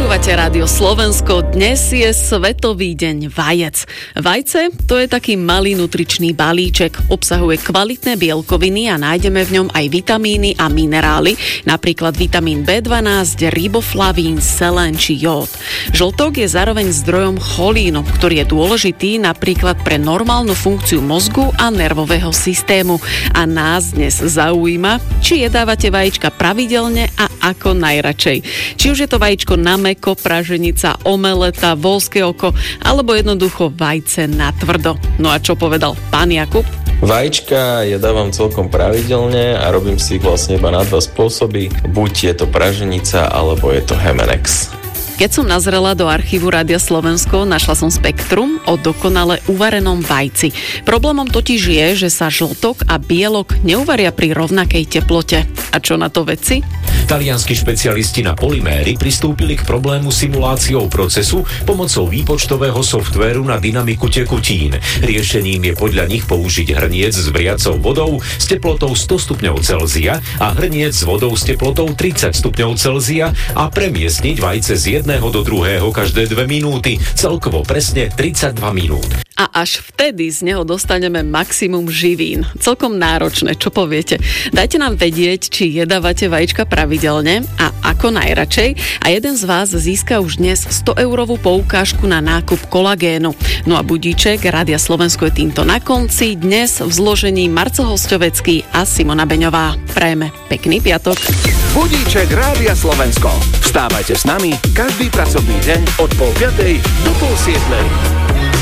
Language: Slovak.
Počúvate Rádio Slovensko, dnes je Svetový deň vajec. Vajce to je taký malý nutričný balíček, obsahuje kvalitné bielkoviny a nájdeme v ňom aj vitamíny a minerály, napríklad vitamín B12, riboflavín, selén či jód. Žltok je zároveň zdrojom cholínu, ktorý je dôležitý napríklad pre normálnu funkciu mozgu a nervového systému. A nás dnes zaujíma, či jedávate vajíčka pravidelne a ako najradšej. Či už je to vajíčko na mäko, praženica, omeleta, voľské oko alebo jednoducho vajce na tvrdo. No a čo povedal pán Jakub? Vajíčka jedávam celkom pravidelne a robím si ich vlastne iba na dva spôsoby. Buď je to praženica, alebo je to Hemenex. Keď som nazrela do archívu Rádia Slovensko, našla som spektrum o dokonale uvarenom vajci. Problémom totiž je, že sa žltok a bielok neuvaria pri rovnakej teplote. A čo na to vedci? Talianski špecialisti na polyméry pristúpili k problému simuláciou procesu pomocou výpočtového softvéru na dynamiku tekutín. Riešením je podľa nich použiť hrniec s vriacou vodou s teplotou 100 stupňov Celzia a hrniec s vodou s teplotou 30 stupňov Celzia a premiestniť vajce z jedného do druhého každé 2 minúty, celkovo presne 32 minút. A až vtedy z neho dostaneme maximum živín. Celkom náročné, čo poviete? Dajte nám vedieť, či jedávate vajíčka pravidelne a ako najradšej. A jeden z vás získa už dnes 100-eurovú poukážku na nákup kolagénu. No a budíček Rádia Slovensko je týmto na konci. Dnes v zložení Marcel Hosťovecký a Simona Beňová. Prajeme pekný piatok. Budíček Rádia Slovensko. Vstávajte s nami každý pracovný deň od 6:30 do 6:30.